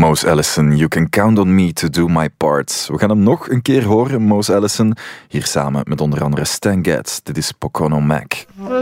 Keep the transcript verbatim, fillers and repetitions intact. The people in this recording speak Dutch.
Mose Allison, You Can Count On Me To Do My Part. We gaan hem nog een keer horen, Mose Allison. Hier samen met onder andere Stan Getz. Dit is Pocono Mac.